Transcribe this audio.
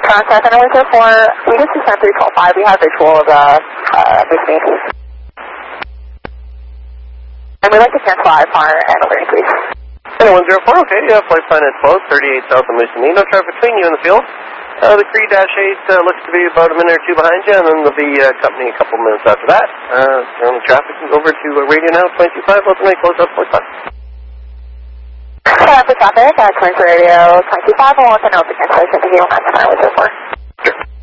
Contact on Windsor 4, we just descend 312.5, we have visual of the machine. And we'd like to cancel IFR and alert, please. And 104, okay, flight plan at 12, 38 south of Moosonee, no traffic between you and the field. The Cree-8 looks to be about a minute or two behind you, and then there'll be company a couple minutes after that. The traffic can go over to radio now, 22.5, ultimately close out flight plan. For traffic, Clearance Radio 22.5, I want to know the cancellation to 0.9 with 04.